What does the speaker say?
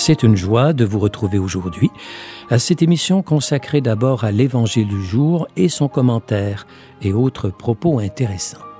C'est une joie de vous retrouver aujourd'hui à cette émission consacrée d'abord à l'Évangile du jour et son commentaire et autres propos intéressants.